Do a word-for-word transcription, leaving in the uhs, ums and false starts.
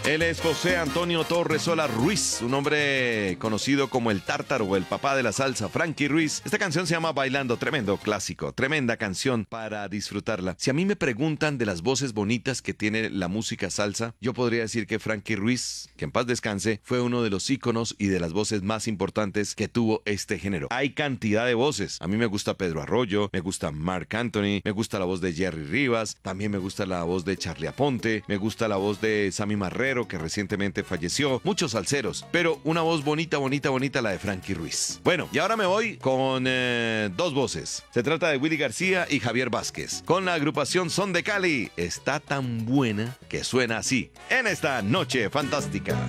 Él es José Antonio Torresola Ruiz, un hombre conocido como el Tártaro o el papá de la salsa, Frankie Ruiz. Esta canción se llama Bailando, tremendo clásico, tremenda canción para disfrutarla. Si a mí me preguntan de las voces bonitas que tiene la música salsa, yo podría decir que Frankie Ruiz, que en paz descanse, fue uno de los íconos y de las voces más importantes que tuvo este género. Hay cantidad de voces. A mí me gusta Pedro Arroyo, me gusta Marc Anthony, me gusta la voz de Jerry Rivas, también me gusta la voz de Charly Aponte, me gusta la voz de Sammy Marrero, que recientemente falleció, muchos salseros, pero una voz bonita, bonita, bonita, la de Frankie Ruiz. Bueno, y ahora me voy con eh, dos voces. Se trata de Willy García y Javier Vázquez, con la agrupación Son de Cali. Está tan buena que suena así, en esta noche fantástica.